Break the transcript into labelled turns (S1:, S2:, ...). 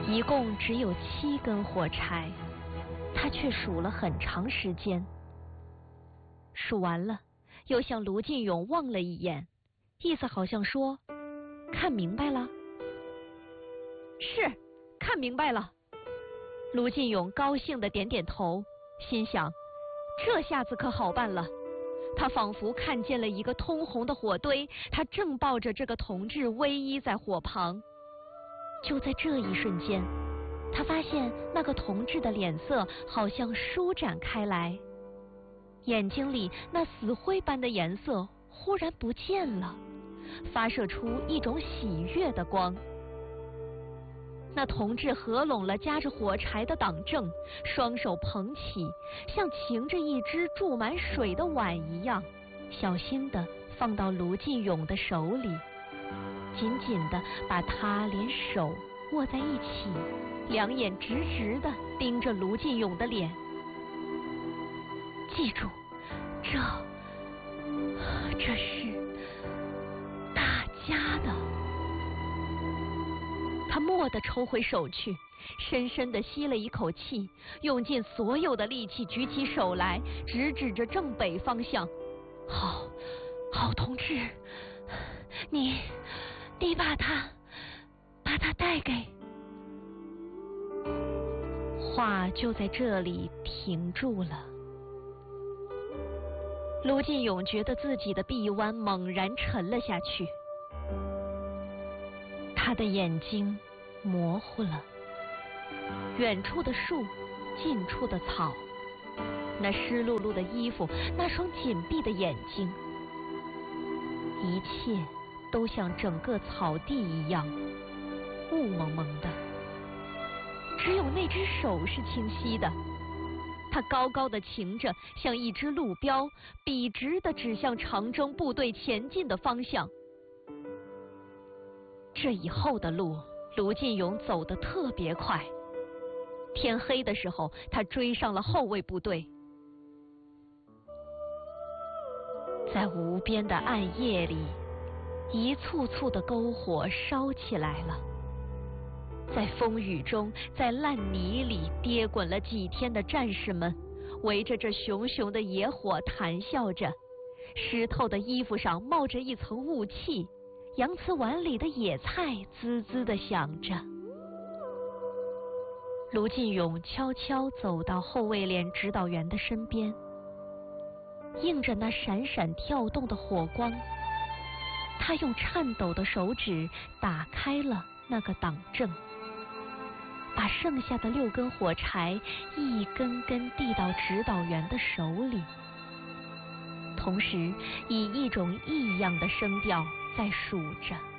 S1: 一共只有7根火柴，他却数了很长时间。数完了，又向卢进勇望了一眼，意思好像说：“看明白了。”是，看明白了。卢进勇高兴地点点头，心想：这下子可好办了。他仿佛看见了一个通红的火堆，他正抱着这个同志偎依在火旁。就在这一瞬间，他发现那个同志的脸色好像舒展开来，眼睛里那死灰般的颜色忽然不见了，发射出一种喜悦的光。那同志合拢了夹着火柴的党证，双手捧起，像擎着一只注满水的碗一样，小心地放到卢进勇的手里，紧紧地把他连手握在一起，两眼直直地盯着卢进勇的脸。记住，这是大家的。他蓦地抽回手去，深深地吸了一口气，用尽所有的力气举起手来，直指着正北方向。好同志，你把他带给……话就在这里停住了。卢进勇觉得自己的臂弯猛然沉了下去，他的眼睛模糊了，远处的树，近处的草，那湿漉漉的衣服，那双紧闭的眼睛，一切都像整个草地一样雾蒙蒙的，只有那只手是清晰的，它高高的擎着，像一只路标，笔直地指向长征部队前进的方向。这以后的路，卢进勇走得特别快。天黑的时候，他追上了后卫部队。在无边的暗夜里，一簇簇的篝火烧起来了。在风雨中，在烂泥里跌滚了几天的战士们，围着这熊熊的野火谈笑着，湿透的衣服上冒着一层雾气，洋瓷碗里的野菜滋滋地响着。卢进勇悄悄走到后卫连指导员的身边，映着那闪闪跳动的火光，他用颤抖的手指打开了那个党证，把剩下的6根火柴一根根递到指导员的手里，同时以一种异样的声调在数着